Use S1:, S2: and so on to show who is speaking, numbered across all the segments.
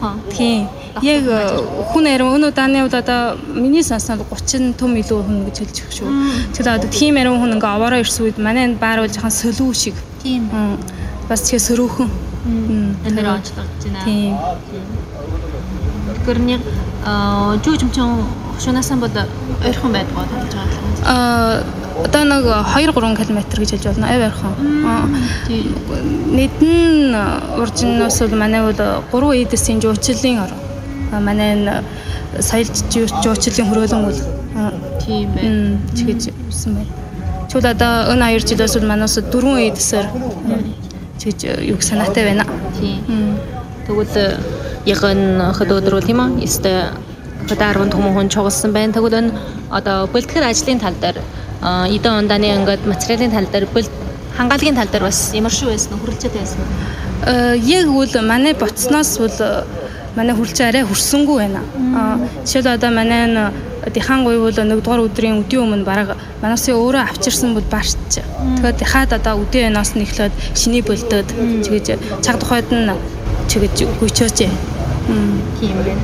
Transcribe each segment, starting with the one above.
S1: хаа.
S2: Тийм. Яг хүн ариун өнөө дааны удаа миний сонсноор 30 том илүү хүн гэж хэлж өгч шүү. Тэгэхээр одоо тийм ариун хүн ингээ овоороо ирсэн үед манай энэ баар бол жоохон сөлөө шиг.
S1: Тийм.
S2: Бас тэгээ сөрөөхөн.
S1: Энэ онцлог байна.
S2: Тийм.
S1: Тэгэхээр нэг жүүжмчин хошуунаас бол ойрхон байдгаа талж байгаа.
S2: Одоо нэг 2-3 км гэж хэлж болно. Ойрхон. Нийтэн уржинаас бол манай бол 3 эдэсийн жуучлалын ор. Манай энэ соёл жуучлалын хөрөөлөн бол
S1: тийм байна.
S2: Чигэж ирсэн байна. Чууд одоо энэ 2 жилээс бол манаас 4 эдэсээр чигэж юу санаатай байна.
S1: Тийм. Тэгвэл яг энэ хөдөөдөр бол тийм үү? Эсвэл хөдөө 10 хүмүүс чугалсан байна. Тэгвэл энэ одоо бэлтгэр ажлын тал дээр эдэн ундааны ингээд материалын тал дээр хангалагын тал дээр бас ямар шүү байсан хүрэлцээд байсан.
S2: Яг бол манай боцноос бол манай хүрэлцээ арай хүрсэнгүй байна. Жишээлбэл одоо манай Дихан гуй бол 1-р өдрийн өдийн өмнө бараг манасын өөрөө авчирсан бол баашч. Тэгэхээр Дихад одоо өдийн оноос нь эхлээд шиний бөлдөөд чигэж цаг тухайд нь чигэж гүйчөөж.
S1: Тийм байна.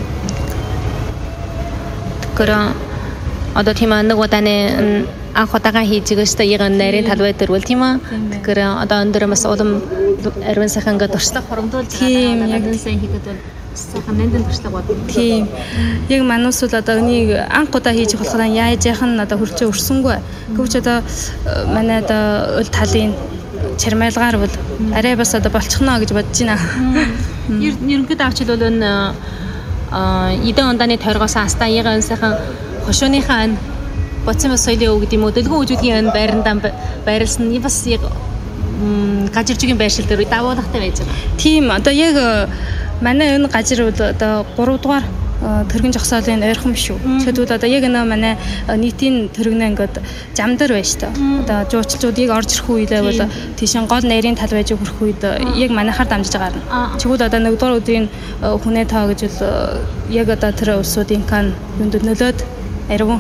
S1: Тэгэхээр одоо тийм нэг удааны анх удаага хийж байгаа шүү дээ. Яг нарийн талбай дээр бол тийм үү. Тэгэхээр одоо өндөр бас улам ариун сайхан ингээд туршлага хоромдуулж
S2: тийм яг
S1: сайн хийхэд бол сайхан нандин туршлага бод.
S2: Тийм. Яг манус бол одоо энийг анх удаа хийж болохоор яаж яах нь одоо хурцээ өрсөнгүй. Гэвч одоо манай одоо өл талын чармайлгаар бол арай бас одоо болчихно гэж бодож байна.
S1: Ерөнхийдөө авчил бол энэ эдэн ундааны тойргоос астаа яг энэ сайхан хошууныхаа боцсон бас соёлын өг гэдэм үү дэлгүүр үжүүдийн энэ байрандаа байрлсан нь бас яг гажиржгийн байршил дээр давуулгатай байж байгаа. Тийм
S2: одоо яг манай энэ гажир бол одоо 3 дугаар тэрэгэн жогсоолын ойрхон шүү. Тэгэхэд одоо яг энэ манай нийтийн тэрэгнээ ингээд зам дээр байна шүү дээ. Одоо жуулчдыг орж ирэх үедээ бол тийшин гол нарийн тал байж хүрэх үед яг манайхаар дамжиж байгаа. Чигүүд одоо 1-р өдрийн хүнээ тоо гэж бол яг одоо тэр улсуудын кан юунд нөлөөд ариун.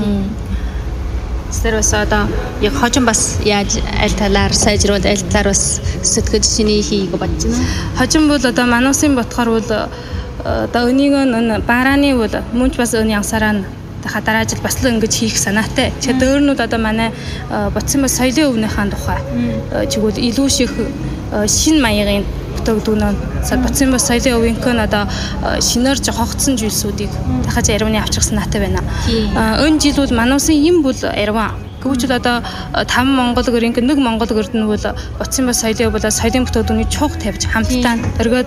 S1: Тэрс одоо яг хожим бас яаж аль талаар сайжруулж аль талаар бас сэтгэж шиний хийх бодож байна.
S2: Хожим бол одоо мануусын ботхоор бол одоо өнийг энэ баарааны бол мөнч бас өн янсараа хадараа ажил бас л ингэж хийх санаатай. Тэгэхээр дөөрнүүд одоо манай боцсон бас соёлын өвнийхэн тухай чигвэл илүү их шин маягийн бүтэгдүүнөө боцсон бас соёлын өвнийхэн одоо шинээр жохогдсон зүйлсүүдийг дахиж ариуны авчих санаатай байна. Энэ жил бол мануусын юм бол ариун. Гэвч одоо 5 Монгол гэрийн 1 Монгол гэрд нь бол боцсон бас соёлын бол соёлын бүтэгдүүний чухал тавьж хамтдаа өргөд